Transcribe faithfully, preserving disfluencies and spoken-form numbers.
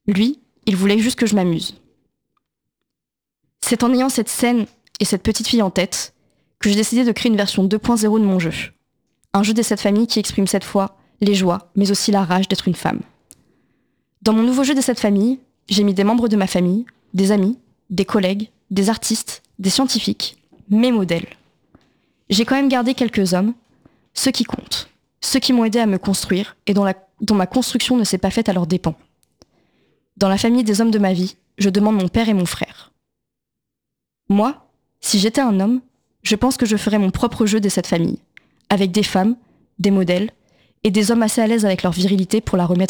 Lui, il voulait juste que je m'amuse. C'est en ayant cette scène et cette petite fille en tête que j'ai décidé de créer une version deux point zéro de mon jeu. Un jeu des sept familles qui exprime cette fois les joies, mais aussi la rage d'être une femme. Dans mon nouveau jeu des sept familles, j'ai mis des membres de ma famille, des amis, des collègues, des artistes, des scientifiques, mes modèles. J'ai quand même gardé quelques hommes, ceux qui comptent, ceux qui m'ont aidé à me construire et dont, la, dont ma construction ne s'est pas faite à leurs dépens. Dans la famille des hommes de ma vie, je demande mon père et mon frère. Moi, si j'étais un homme, je pense que je ferais mon propre jeu des sept familles, avec des femmes, des modèles, et des hommes assez à l'aise avec leur virilité pour la remettre